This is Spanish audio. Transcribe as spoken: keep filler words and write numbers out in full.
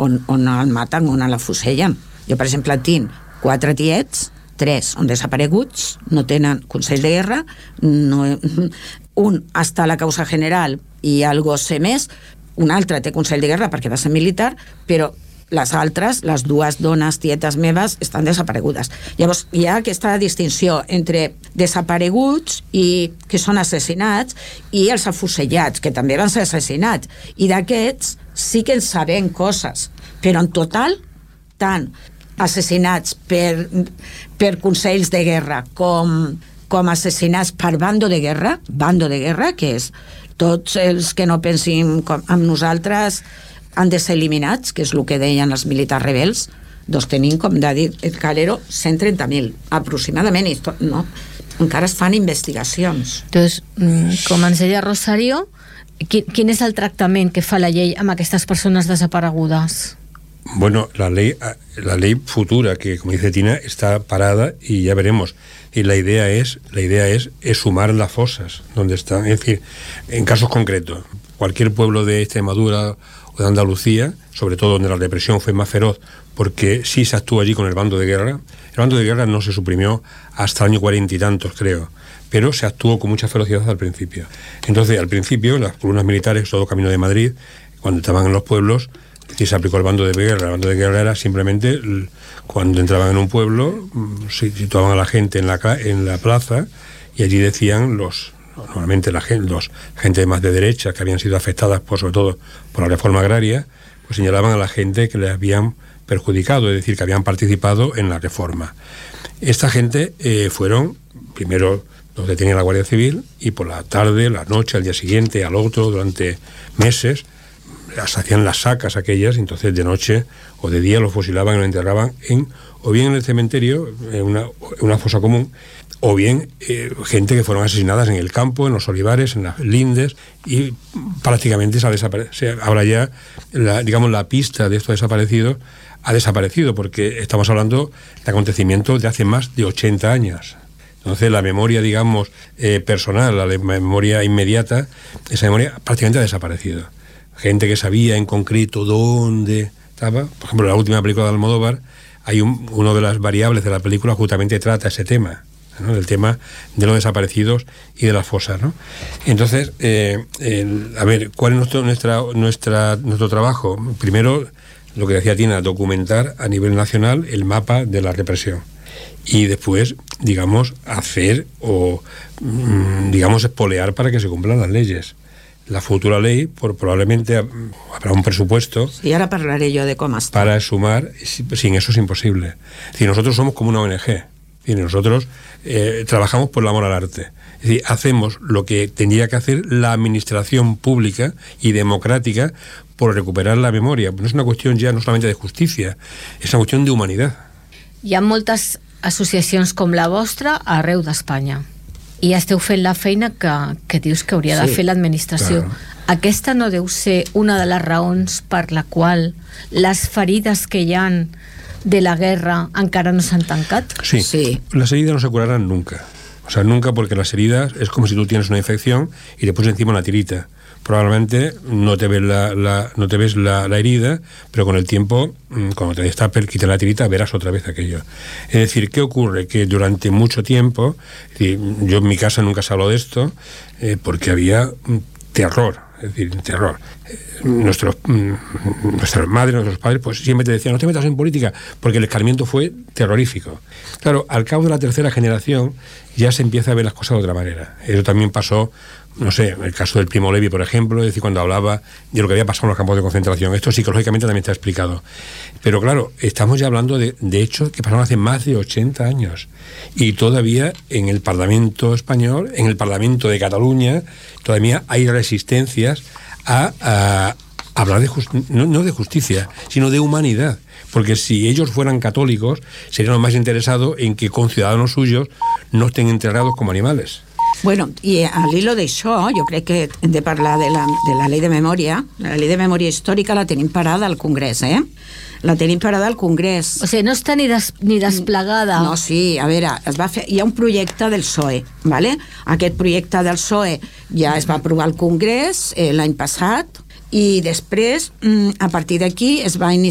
on, on el maten, on l'afusellen. Jo, per exemple, tinc quatre tiets, tres són desapareguts, no tenen consell de guerra, no, un està a la causa general i algo sé més, un altre té consell de guerra perquè va ser militar, però les altres, les dues dones tietes meves, estan desaparegudes. Llavors, hi ha aquesta distinció entre desapareguts i que són assassinats i els afusellats, que també van ser assassinats. I d'aquests sí que en sabem coses, però en total, tant assassinats per, per consells de guerra com, com assassinats per bando de guerra, bando de guerra, que és tots els que no pensin com, amb nosaltres han de ser eliminats, que és el que deien els militars rebels, doncs tenim, com ha dit el Calero, cent trenta mil, aproximadament, i to, no? Encara es fan investigacions. Entonces, com ens deia Rosario, quin, quin és el tractament que fa la llei amb aquestes persones desaparegudes? Bueno, la ley, la ley futura, que como dice Tina, está parada y ya veremos. Y la idea es, la idea es, es sumar las fosas donde están. Es decir, en casos concretos, cualquier pueblo de Extremadura o de Andalucía, sobre todo donde la represión fue más feroz, porque sí se actuó allí con el bando de guerra. El bando de guerra no se suprimió hasta el año cuarenta y tantos, creo, pero se actuó con mucha ferocidad al principio. Entonces, al principio, las columnas militares, todo camino de Madrid, cuando estaban en los pueblos, si se aplicó el bando de guerra. El bando de guerra era simplemente cuando entraban en un pueblo, se situaban a la gente en la, en la plaza y allí decían los, normalmente la gente, los gente más de derecha que habían sido afectadas por, sobre todo por la reforma agraria, pues señalaban a la gente que les habían perjudicado, es decir, que habían participado en la reforma. Esta gente eh, fueron, primero los detenía la Guardia Civil y por la tarde, la noche, al día siguiente, al otro, durante meses, las hacían las sacas aquellas, entonces de noche o de día los fusilaban y los enterraban en, o bien en el cementerio, en una, una fosa común, o bien eh, gente que fueron asesinadas en el campo, en los olivares, en las lindes, y prácticamente se ha desaparecido. Ahora ya, la, digamos, la pista de estos desaparecidos ha desaparecido, porque estamos hablando de acontecimientos de hace más de ochenta años. Entonces la memoria, digamos, eh, personal, la memoria inmediata, esa memoria prácticamente ha desaparecido. Gente que sabía en concreto dónde estaba. Por ejemplo, en la última película de Almodóvar, hay un, una de las variables de la película justamente trata ese tema, ¿no? El tema de los desaparecidos y de las fosas, ¿no? Entonces, eh, el, a ver, ¿cuál es nuestro, nuestra, nuestra, nuestro trabajo? Primero, lo que decía Tina, documentar a nivel nacional el mapa de la represión. Y después, digamos, hacer o, digamos, espolear para que se cumplan las leyes. La futura ley, por, probablemente habrá un presupuesto. Y ahora hablaré yo de cómo está. Para sumar, sin eso es imposible. Es decir, nosotros somos como una O N G. Y nosotros eh, trabajamos por el amor al arte. Es decir, hacemos lo que tendría que hacer la administración pública y democrática por recuperar la memoria. No es una cuestión ya no solamente de justicia, es una cuestión de humanidad. Hi ha moltes associacions com la vostra arreu d'Espanya. I ja esteu fent la feina que, que dius que hauria de sí, fer l'administració. Claro. Aquesta no deu ser una de les raons per la qual les ferides que hi han de la guerra encara no s'han tancat? Sí, sí. Las heridas no se curarán nunca. O sea, nunca, porque las heridas es como si tú tienes una infección y te pones encima una tirita. Probablemente no te ves la, la, no te ves la, la herida, pero con el tiempo, cuando te destapes, quitas la tirita, verás otra vez aquello. Es decir, ¿qué ocurre? Que durante mucho tiempo, es decir, yo en mi casa nunca se habló de esto, eh, porque había terror, es decir, terror. Eh, nuestros, mm, nuestras madres, nuestros padres, pues siempre te decían, no te metas en política, porque el escarmiento fue terrorífico. Claro, al cabo de la tercera generación ya se empieza a ver las cosas de otra manera. Eso también pasó, no sé, el caso del Primo Levi, por ejemplo, es decir, cuando hablaba de lo que había pasado en los campos de concentración. Esto psicológicamente también está explicado. Pero claro, estamos ya hablando de, de hechos que pasaron hace más de ochenta años. Y todavía en el Parlamento español, en el Parlamento de Cataluña, todavía hay resistencias a, a hablar de justicia, no, no de justicia, sino de humanidad. Porque si ellos fueran católicos, serían los más interesados en que conciudadanos suyos no estén enterrados como animales. Bueno, i al hilo d'això, jo crec que hem de parlar de la, de la llei de memòria. La llei de memòria històrica la tenim parada al Congrés, eh? La tenim parada al Congrés. O sigui, no està ni, des, ni desplegada. No, sí, a veure, es va fer, hi ha un projecte del P S O E, ¿vale? Aquest projecte del P S O E ja es va aprovar al Congrés eh, l'any passat, i després, a partir d'aquí, es va iniciar